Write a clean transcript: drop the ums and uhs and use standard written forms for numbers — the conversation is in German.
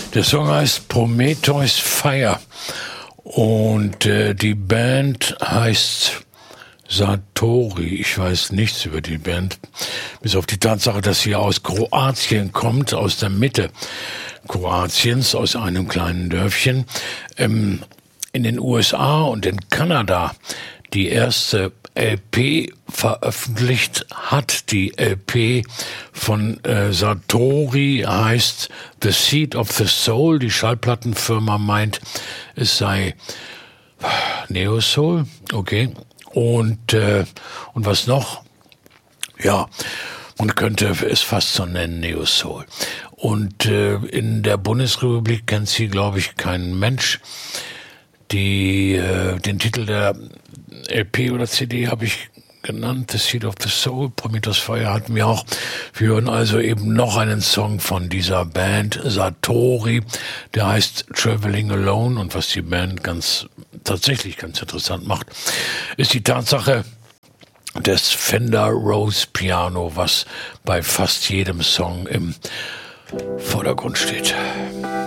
Der Song heißt Prometheus Fire und die Band heißt Satori. Ich weiß nichts über die Band, bis auf die Tatsache, dass sie aus Kroatien kommt, aus der Mitte Kroatiens, aus einem kleinen Dörfchen. In den USA und in Kanada die erste LP veröffentlicht hat. Die LP von Satori heißt The Seed of the Soul. Die Schallplattenfirma meint, es sei Neo Soul. Okay. Und was noch? Ja, man könnte es fast so nennen, Neo Soul. Und in der Bundesrepublik kennt sie, glaube ich, kein Mensch. Den Titel der LP oder CD habe ich genannt, The Seed of the Soul, Prometheus Fire hatten wir auch. Wir hören also eben noch einen Song von dieser Band Satori, der heißt Traveling Alone, und was die Band tatsächlich ganz interessant macht, ist die Tatsache des Fender Rose Piano, was bei fast jedem Song im Vordergrund steht.